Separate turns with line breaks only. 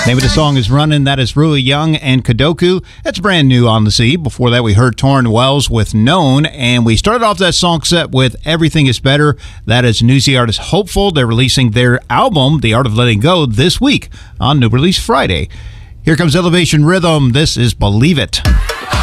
Name of the song is Runnin'. That is Rui Young and Kadoku. That's brand new on the sea. Before that, we heard Torrin Wells with Known. And we started off that song set with Everything Is Better. That is Newsy artist Hopeful. They're releasing their album, The Art of Letting Go, this week on New Release Friday. Here comes Elevation Rhythm. This is Believe It.